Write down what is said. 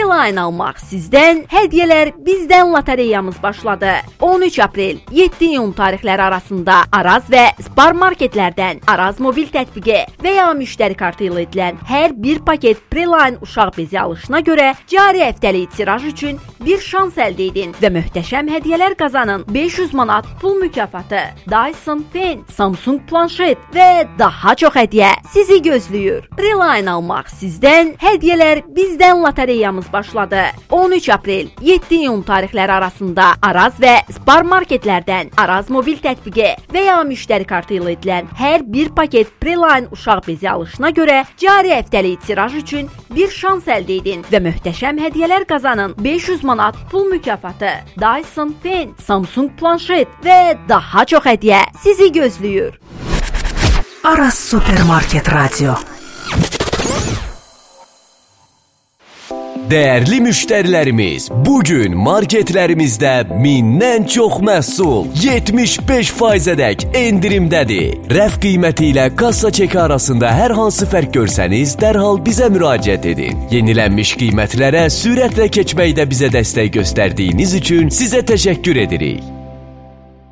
Preline almaq sizdən, hədiyyələr bizdən lotereyamız başladı. 13 aprel 7 iyun tarixləri arasında Araz və Spar marketlərdən Araz mobil tətbiqi və ya müştəri kartı ilə edilən hər bir paket Preline uşaq bezi alışına görə cari həftəlik tiraj üçün bir şans əldə edin və möhtəşəm hədiyyələr qazanın. 500 manat pul mükafatı, Dyson Pen, Samsung planşet və daha çox hədiyyə sizi gözləyir. Preline almaq sizdən, hədiyyələr bizdən lotereyamız başladı. 13 aprel 7 iyun tarixləri arasında Araz və Spar marketlərdən Araz mobil tətbiqi və ya müştəri kartı ilə edilən hər bir paket Preline uşaq bezi alışına görə cari həftəlik tiraj üçün bir şans əldə edin və möhtəşəm hədiyyələr qazanın. 500 manat pul mükafatı, Dyson Pen, Samsung planşet və daha çox hədiyyə sizi gözləyir. Araz Supermarket Radio. Dəyərli müştərilərimiz, bugün marketlərimizdə 1000-dən çox məhsul 75%-ədək endirimdədir. Rəf qiyməti ilə kassa çeki arasında hər hansı fərq görsəniz, dərhal bizə müraciət edin. Yenilənmiş qiymətlərə sürətlə keçməkdə bizə dəstək göstərdiyiniz üçün sizə təşəkkür edirik.